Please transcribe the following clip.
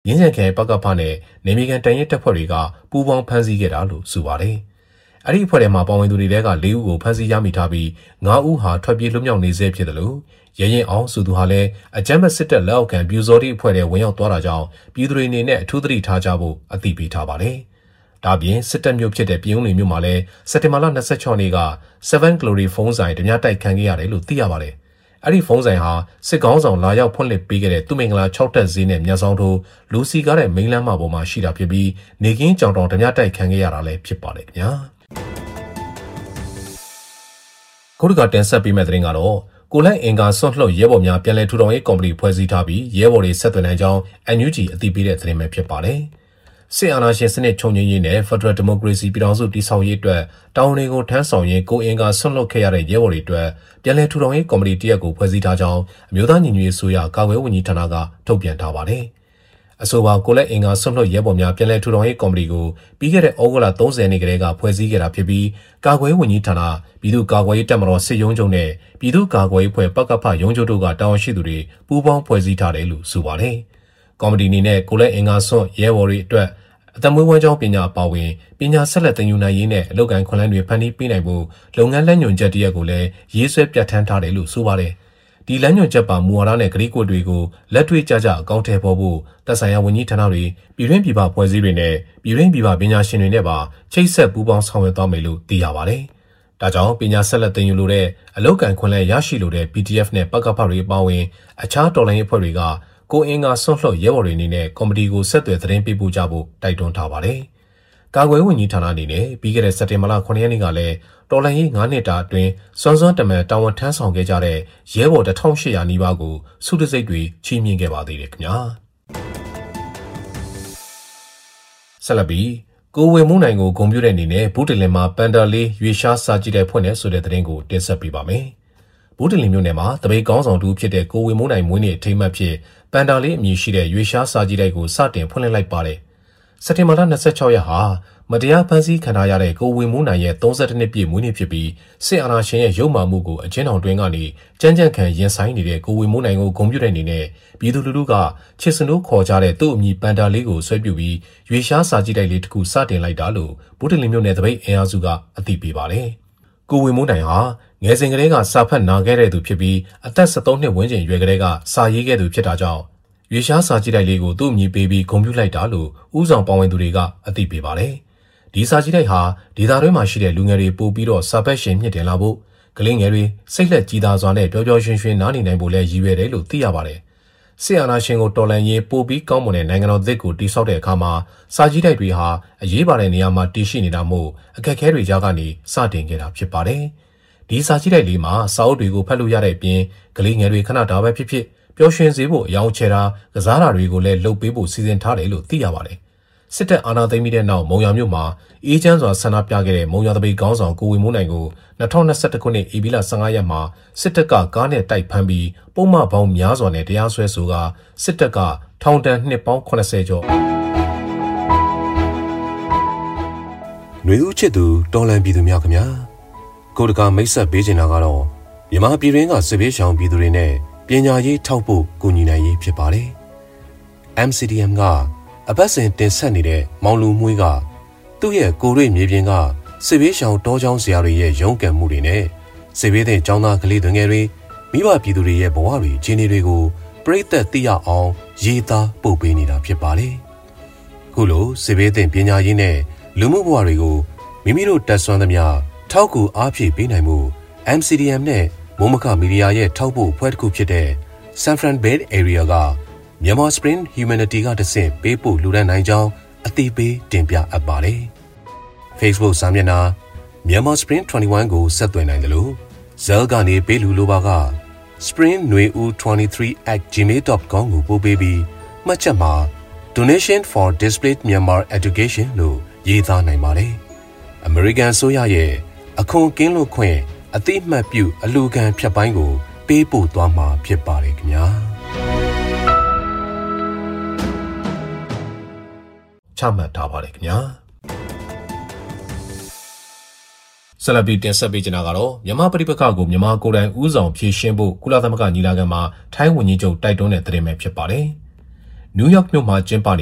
ရင်းချန်ခရိုင်ပကဖနဲ့နေမီကန်တန်ရဲတပ်ဖွဲ့တွေကပူးပေါင်းဖမ်းဆီးခဲ့တာလို့ဆိုပါတယ်။အဲ့ဒီအဖွဲ့ထဲမှာပါဝင်သူတွေက4ဦးကိုဖမ်းဆီးရမိထားပြီး9ဦးဟာထွက်ပြေးလွတ်မြောက်နေဆဲဖြစ်တယ်လို့ရဲရင်အောင်ဆိုသူဟာလည်းအကြမ်းဖက်စစ်တပ်လက်အောက်ခံပြူစော်တီအဖွဲ့တွေဝင်ရောက်သွားတာကြောင့်ပြည်သူတွေအနေနဲ့အထူးသတိထားကြဖို့အသိပေးထားပါတယ်။ဒါပြင်စစ်တပ်မျိုးဖြစ်တဲ့ပြည်ုံတွေမျိုးမှာလည်းစက်တင်ဘာလ26ရက်နေ့က7 Glory ဖုန်းဆိုင်ဓမြတိုက်ခံခဲ့ရတယ်လို့သိရပါတယ်။အဲ့ဒီဖုန်းဆိုင်ဟာစစ်ကောင်းဆောင်လာရောက်ဖွင့်လှစ်ပေးခဲ့တဲ့သူမင်္ဂလာ6တက်ဈေးနဲ့မြတ်ဆောင်ထိုးလူစီကားတဲ့မိန်းလမ်းမပေါ်မှာရှိတာဖြစ်ပြီးနေကင်းကြောင်တောင်ဓမြတိုက်ခံခဲ့ရတာလည်းဖြစ်ပါတယ်ခင်ဗျာ။ခုတကတင်ဆက်ပေးမယ့်သတင်းကတော့ကိုလိုက်အင်ကာဆွန့်လှုပ်ရဲဘော်များပြန်လည်ထူထောင်ရေးကော်မတီဖွဲ့စည်းထားပြီးရဲဘော်တွေဆက်သွယ်နိုင်ကြောင်း NUG အသိပေးတဲ့သတင်းပဲဖြစ်ပါတယ်။စစ်အာဏာရှင်စနစ်ချုပ်ငြိမ်းရေးနဲ့ Federal Democracy ပြည်ထောင်စုတည်ဆောက်ရေးအတွက်တောင်းတွေကိုထမ်းဆောင်ရင်းကိုအင်ကာဆွန့်လှုပ်ခဲ့ရတဲ့ရဲဘော်တွေအတွက်ပြန်လည်ထူထောင်ရေးကော်မတီတရက်ကိုဖွဲ့စည်းထားကြောင်းအမျိုးသားညီညွတ်ရေးအစိုးရကာကွယ်ဝန်ကြီးဌာနကထုတ်ပြန်ထားပါတယ်။အဆိုပါကိုလက်အင်ကာဆွန့်လှုပ်ရဲဘော်များပြန်လည်ထူထောင်ရေးကော်မတီကိုပြီးခဲ့တဲ့ဩဂုတ်လ30ရက်နေ့ကတည်းကဖွဲ့စည်းခဲ့တာဖြစ်ပြီးကာကွယ်ဝန်ကြီးဌာနပြည်သူ့ကာကွယ်ရေးတပ်မတော်စစ်ရုံးချုပ်နဲ့ပြည်သူ့ကာကွယ်ရေးဖွဲ့ပကဖရုံးချုပ်တို့ကတာဝန်ရှိသူတွေပူးပေါင်းဖွဲ့စည်းထားတယ်လို့ဆိုပါတယ်။ကော်မတီအနေနဲ့ကိုလက်အင်ကာဆွန့်ရဲဘော်တွေအတွက်အသက်မွေးဝမ်းကြောင်းပညာပါဝင်ပညာဆက်လက်သင်ယူနိုင်ရေးနဲ့အလုပ်ကိုင်ခွင့်လန်းတွေဖန်တီးပေးနိုင်ဖို့လုပ်ငန်းလမ်းညွှန်ချက်တရက်ကိုလည်းရေးဆွဲပြဋ္ဌာန်းထားတယ်လို့ဆိုပါတယ်။ဒီလမ်းညွှန်ချက်ပါမူဝါဒနဲ့ကတိကဝတ်တွေကိုလက်တွေ့ကျကျအကောင့်ထဲပေါ်ဖို့သက်ဆိုင်ရာဝန်ကြီးဌာနတွေပြည်တွင်းပြည်ပဖွဲ့စည်းတွေနဲ့ပြည်တွင်းပြည်ပပညာရှင်တွေနဲ့ပါချိတ်ဆက်ပူးပေါင်းဆောင်ရွက်သွားမယ်လို့သိရပါတယ်။ဒါကြောင့်ပညာဆက်လက်သင်ယူလိုတဲ့အလုပ်ကိုင်ခွင့်လန်းရရှိလိုတဲ့ PDF နဲ့ပကဖတွေအပါအဝင်အခြားတော်လှန်ရေးအဖွဲ့တွေကကိုအင်ကာဆွန့်လှုပ်ရဲဘော်တွေအနေနဲ့ကော်မတီကိုဆက်သွယ်သတင်းပေးပို့ကြဖို့တိုက်တွန်းထားပါတယ်။ကာကွယ်ဝန်ကြီးဌာနအနေနဲ့ပြီးခဲ့တဲ့စက်တင်ဘာလ9ရက်နေ့ကလည်းတော်လှန်ရေး9နှစ်တာအတွင်းစွမ်းစွမ်းတမန်တာဝန်ထမ်းဆောင်ခဲ့ကြတဲ့ရဲဘော်1800နီးပါးကိုစုတစိတ်တွေချီးမြှင့်ခဲ့ပါသေးတယ်ခင်ဗျာ။ဆက်လက်ပြီးကိုဝေမိုးနိုင်ကိုဂုဏ်ပြုတဲ့အနေနဲ့ဘူးတလင်မှာပန်တာလေးရွေရှားစာကြည့်တဲ့ဖွင့်တဲ့ဆိုတဲ့သတင်းကိုတင်ဆက်ပေးပါမယ်။ဘူးတလင်မြို့နယ်မှာတပိတ်ကောင်းဆောင်တူဖြစ်တဲ့ကိုဝေမိုးနိုင်မွေးနေ့အထိမ်းအမှတ်ဖြစ်ပန်တာလေးအမည်ရှိတဲ့ရွေရှားစာကြည့်တိုက်ကိုစတင်ဖွင့်လှစ်လိုက်ပါတယ်။စက်တင်ဘာလ26ရက်ဟာမတရားဖမ်းဆီးခံထားရတဲ့ကိုဝေမိုးနိုင်ရဲ့32နှစ်ပြည့်မွေးနေ့ဖြစ်ပြီးစစ်အာဏာရှင်ရဲ့ရုပ်မာမှုကိုအကျဉ်းထောင်တွင်းကနေကြမ်းကြမ်းခံရင်ဆိုင်နေတဲ့ကိုဝေမိုးနိုင်ကိုဂုဏ်ပြုတဲ့အနေနဲ့ပြည်သူလူထုကချစ်စနိုးခေါ်ကြတဲ့သူ့အမည်ပန်တာလေးကိုဆွဲပြုပြီးရွေရှားစာကြည့်တိုက်လေးတစ်ခုစတင်လိုက်တာလို့ဗုဒ္ဓလင်မြို့နယ်တပိတ်အင်အားစုကအသိပေးပါတယ်။ကိုဝေမိုးနိုင်ဟာငယ်စဉ်ကတည်းကစာဖတ်နာခဲ့တဲ့သူဖြစ်ပြီးအသက်73နှစ်ဝန်းကျင်ရွယ်ကလေးကစာရေးခဲ့သူဖြစ်တာကြောင့်ရွေရှားစာကြည့်တိုက်လေးကိုသူ့အမည်ပေးပြီးဂုဏ်ပြုလိုက်တာလို့ဥဆောင်ပါဝင်သူတွေကအသိပေးပါတယ်။ဒီစာကြည့်တိုက်ဟာဒေသတွင်းမှာရှိတဲ့လူငယ်တွေပို့ပြီးတော့စာပတ်ရှင်မြင့်တင်လာဖို့ကလေးငယ်တွေစိတ်လက်ကြည်သာစွာနဲ့ပျော်ပျော်ရွှင်ရွှင်နားနေနိုင်ဖို့လည်းရည်ရွယ်တယ်လို့သိရပါတယ်။စစ်အာဏာရှင်ကိုတော်လှန်ရေးပို့ပြီးကောင်းမွန်တဲ့နိုင်ငံတော်သစ်ကိုတည်ဆောက်တဲ့အခါမှာစာကြည့်တိုက်တွေဟာအရေးပါတဲ့နေရာမှာတည်ရှိနေတာမို့အခက်အခဲတွေကြားကနေစတင်ခဲ့တာဖြစ်ပါတယ်။ဒီစာကြည့်တိုက်လေးမှာစာအုပ်တွေကိုဖတ်လို့ရတဲ့အပြင်ကလေးငယ်တွေခဏတာပဲဖြစ်ဖြစ်ပျော်ရွှင်စေဖို့အယောင်ချဲတာကစားတာတွေကိုလည်းလုပ်ပေးဖို့စီစဉ်ထားတယ်လို့သိရပါတယ်။စစ်တပ်အာဏာသိမ်းပြီးတဲ့နောက်မုံရွာမြို့မှာအေးချမ်းစွာဆန္ဒပြခဲ့တဲ့မုံရွာတပိတ်ခေါင်းဆောင်ကိုဝေမိုးနိုင်ကို2021ခုနှစ်ဧပြီလ15ရက်မှာစစ်တပ်ကကားနဲ့တိုက်ဖမ်းပြီးပုံမှန်ပေါင်းများစွာနဲ့တရားစွဲဆိုကစစ်တပ်ကထောင်ဒဏ်နှစ်ပေါင်း80ကျော်ຫນွေဦးချစ်သူတော်လန်ပြည်သူများခင်ဗျာကိုတကာမိတ်ဆက်ပေးချင်တာကတော့မြန်မာပြည်တွင်းကစစ်ဘေးရှောင်ပြည်သူတွေနဲ့ပညာရေးထောက်ဖို့ကူညီနိုင်ရေးဖြစ်ပါတယ် MCDM ကအပတ်စဉ်တင်ဆက်နေတဲ့မောင်လူမွေးကသူ့ရဲ့ကိုရွေမြေပြင်ကစစ်ဘေးရှောင်တောကျောင်းဆရာတွေရဲ့ရုန်းကန်မှုတွေနဲ့စစ်ဘေးတဲ့ကျောင်းသားကလေးတွေငယ်တွေမိဘပြည်သူတွေရဲ့ဘဝတွေခြေနေတွေကိုပြည်သက်သိရအောင်ရေးသားပို့ပေးနေတာဖြစ်ပါတယ်ခုလိုစစ်ဘေးတဲ့ပညာရေးနဲ့လူမှုဘဝတွေကိုမိမိတို့တက်ဆွမ်းသမျှထောက်ကူအားဖြည့်ပေးနိုင်မှု MCDM နဲ့မိုးမခမီဒီယာရဲ့ထောက်ပို့အဖွဲ့တစ်ခုဖြစ်တဲ့ San Fran Bay Area ကMyanmar Spring Humanity ကတဆင့်ပေးပို့လူဒန်းနိုင်ကြောင်းအသိပေးတင်ပြအပ်ပါတယ်။ Facebook စာမျက်နှာ Myanmar Spring 21ကိုဆက်သွယ်နိုင်တယ်လို့ဇဲလ်ကနေပေးလူလိုပါက spring23@gmail.com ကိုပို့ပေးပြီးမှတ်ချက်မှာ Donation for Displaced Myanmar Education လို့ရေးသားနိုင်ပါတယ်။ American ဆိုရရဲ့အခွန်ကင်းလွတ်ခွင့်အတိအမှတ်ပြုအလူခံဖြတ်ပိုင်းကိုပေးပို့သွားမှာဖြစ်ပါတယ်ခင်ဗျာချမှတ်ထားပါတယ်ခင်ဗျာဆလဘီတင်ဆက်ပေးကြတာကတော့မြန်မာပြည်ပခါကိုမြန်မာကိုယ်တိုင်ဦးဆောင်ဖြည့်ရှင်းဖို့ကုလသမဂ္ဂညီလာခံမှာထိုင်းဝန်ကြီးချုပ်တိုက်တွန်းတဲ့သတင်းပဲဖြစ်ပါတယ်နယူးယောက်မြို့မှာကျင်းပန